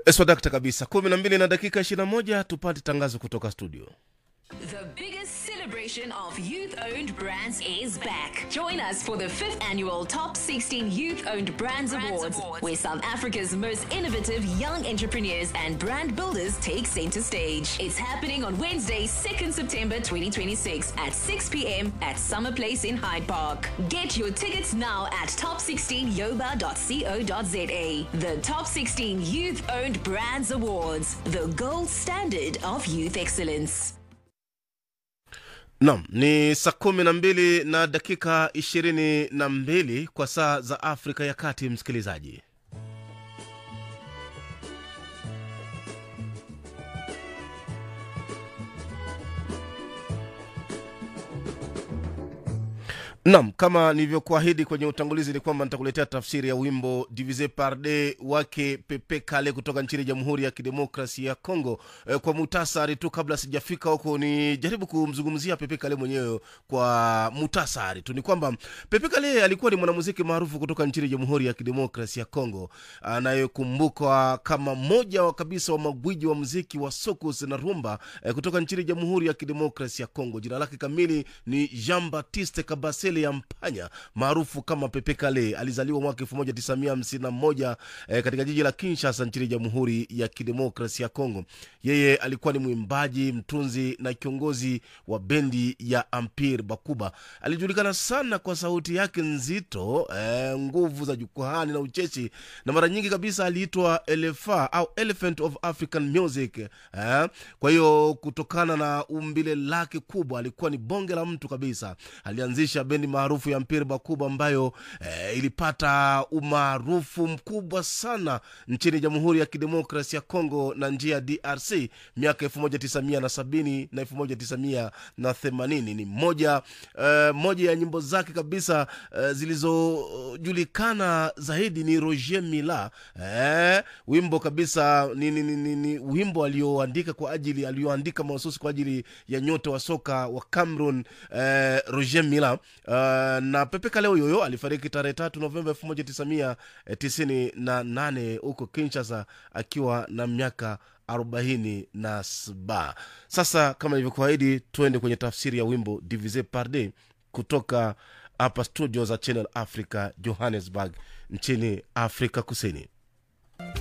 Eswadakta kabisa 12 na dakika 21 tupate tangazo kutoka studio. The biggest celebration of youth-owned brands is back. Join us for the 5th annual Top 16 Youth-Owned Brands Awards, where South Africa's most innovative young entrepreneurs and brand builders take center stage. It's happening on Wednesday, 2nd September 2026 at 6 p.m. at Summer Place in Hyde Park. Get your tickets now at top16yoba.co.za. The Top 16 Youth-Owned Brands Awards, the gold standard of youth excellence. Naam, ni saa 12 na dakika 22 kwa saa za Afrika ya Kati, msikilizaji. Naam, kama nilivyokuahidi kwenye utangulizi ni kwamba nitakuletea tafsiri ya wimbo Divisé par deux wake Pepe Kale kutoka nchini Jamhuri ya Kidemokrasia ya Kongo. Kwa muhtasari tu kabla sijafika huko, ni jaribu kumzungumzia Pepe Kale mwenyewe kwa muhtasari tu. Ni kwamba Pepe Kale alikuwa ni mwanamuziki maarufu kutoka nchini Jamhuri ya Kidemokrasia ya Kongo, anayekumbukwa kama mmoja wa kabisa wa magwiji wa muziki wa soukous na rumba kutoka nchini Jamhuri ya Kidemokrasia ya Kongo. Jina lake kamili ni Jean-Baptiste Kabasele ya Mpanya, maarufu kama Pepe Kale. Alizaliwa mwaka 1951 katika jiji la Kinshasa nchini Jamhuri ya Kidemokrasia ya Kongo. Yeye alikuwa ni mwimbaji, mtunzi na kiongozi wa bendi ya Empire Bakuba. Alijulikana sana kwa sauti yake nzito, nguvu za jukwani na ucheshi, na mara nyingi kabisa aliitwa Elefa au Elephant of African Music. Kwa hiyo kutokana na umbile lake kubwa alikuwa ni bonge la mtu kabisa. Alianzisha bendi maarufu ya Empire Bakuba ambayo ilipata umaarufu mkubwa sana nchini Jamhuri ya Kidemokrasia ya Kongo na njia DRC miaka 1970 na 1980. Ni moja ya nyimbo zake kabisa zilizojulikana zaidi ni Roger Mila. Wimbo kabisa ni wimbo alioandika mahususi kwa ajili ya nyota wa soka wa Cameroon, Roger Mila. Na Pepe Kale huyo alifariki tarehe 3 Novemba 1998 huko Kinshasa akiwa na miaka 47. Sasa kama nilivyokuahidi, tuende kwenye tafsiri ya wimbo Divisé par deux kutoka hapa studio za Channel Africa, Johannesburg nchini Afrika Kusini.